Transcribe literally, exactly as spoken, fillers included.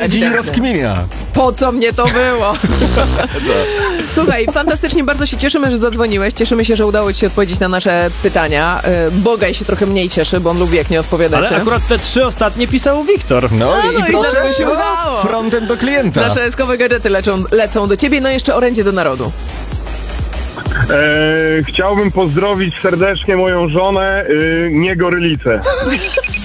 siedzi i rozkminia. Po co mnie to było? Słuchaj, fantastycznie, bardzo się cieszymy, że zadzwoniłeś. Cieszymy się, że udało ci się odpowiedzieć na nasze pytania. Bogaj się trochę mniej cieszy, bo on lubi, jak nie odpowiadacie. Ale akurat te trzy ostatnie pisał Wiktor. No, A, i, no i proszę, dlatego się udało. Frontem do klienta. Nasze eskowe gadżety lecą, lecą do ciebie, no i jeszcze orędzie do narodu. Eee, chciałbym pozdrowić serdecznie moją żonę, yy, nie gorylicę.